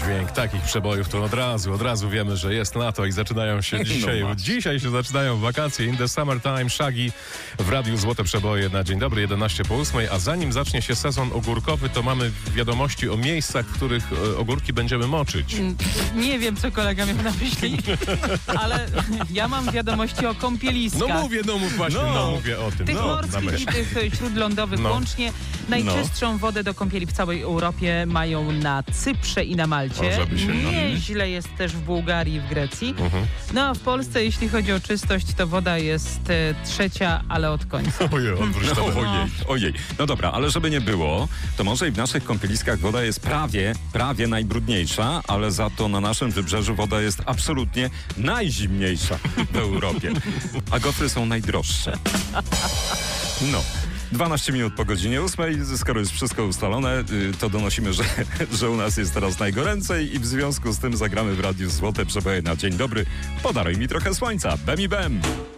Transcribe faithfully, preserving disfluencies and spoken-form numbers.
dźwięk takich przebojów, to od razu, od razu wiemy, że jest lato i zaczynają się dzisiaj, No dzisiaj się zaczynają wakacje. In the summertime, Shaggy w Radiu Złote Przeboje na dzień dobry, jedenaście po ósmej, a zanim zacznie się sezon ogórkowy, to mamy wiadomości o miejscach, w których e, ogórki będziemy moczyć. Nie wiem, co kolega miał na myśli, ale ja mam wiadomości o kąpieliskach. No mówię, no mów właśnie, no, No. mówię o tym. Tych no, morskich i tych e, śródlądowych No. łącznie. Najczystszą wodę do kąpieli w całej Europie mają na Cyprze i na Malcie. O, żeby się- Nieźle jest też w Bułgarii i w Grecji. Mhm. No a w Polsce, jeśli chodzi o czystość, to woda jest e, trzecia, ale od końca. Ojej, odwróć No, to. ojej, ojej. No dobra, ale żeby nie było, to może i w naszych kąpieliskach woda jest prawie, prawie najbrudniejsza, ale za to na naszym wybrzeżu woda jest absolutnie najzimniejsza w Europie. A gofry są najdroższe. No. dwanaście minut po godzinie ósmej, skoro jest wszystko ustalone, y, to donosimy, że, że u nas jest teraz najgoręcej i w związku z tym zagramy w Radiu Złote Przeboje na dzień dobry. Podaruj mi trochę słońca. Bem i bem.